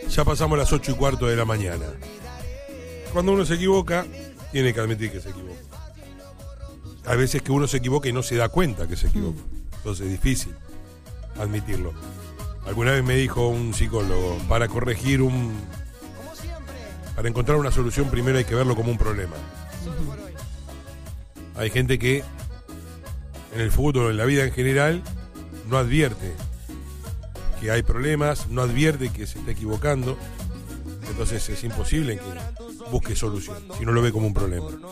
Ya pasamos las 8:15 de la mañana. Cuando uno se equivoca, tiene que admitir que se equivoca. Hay veces que uno se equivoca y no se da cuenta que se equivoca. Entonces es difícil admitirlo. Alguna vez me dijo un psicólogo, para encontrar una solución primero hay que verlo como un problema. Hay gente que en el fútbol o en la vida en general no advierte que hay problemas, no advierte que se está equivocando. Entonces es imposible que busque solución si no lo ve como un problema.